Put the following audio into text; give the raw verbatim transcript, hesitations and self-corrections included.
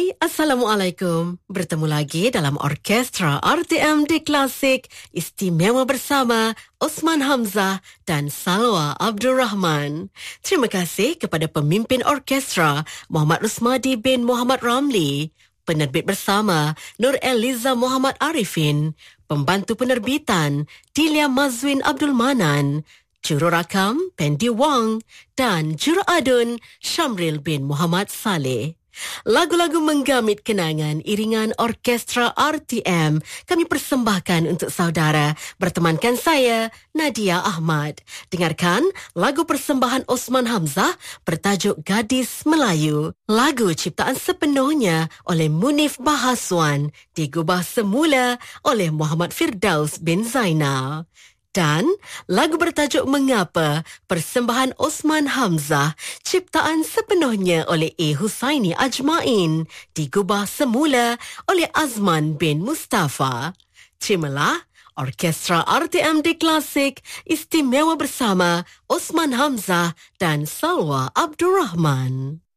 Hai, Assalamualaikum. Bertemu lagi dalam Orkestra R T M di Klasik Istimewa bersama Osman Hamzah dan Salwa Abdul Rahman. Terima kasih kepada pemimpin orkestra Muhammad Rusmadi bin Muhammad Ramli, penerbit bersama Nur Eliza Muhammad Arifin, pembantu penerbitan Dilia Mazwin Abdul Manan, jururakam Pendi Wang dan juruadun Syamril bin Muhammad Saleh. Lagu-lagu menggamit kenangan iringan Orkestra R T M kami persembahkan untuk saudara bertemankan saya, Nadia Ahmad. Dengarkan lagu persembahan Osman Hamzah bertajuk Gadis Melayu. Lagu ciptaan sepenuhnya oleh Munif Bahaswan, digubah semula oleh Muhammad Firdaus bin Zainal. Dan lagu bertajuk Mengapa, persembahan Osman Hamzah, ciptaan sepenuhnya oleh A. Husaini Ajmain, digubah semula oleh Azman bin Mustafa. Terimalah Orkestra R T M di Klasik Istimewa bersama Osman Hamzah dan Salwa Abdul Rahman.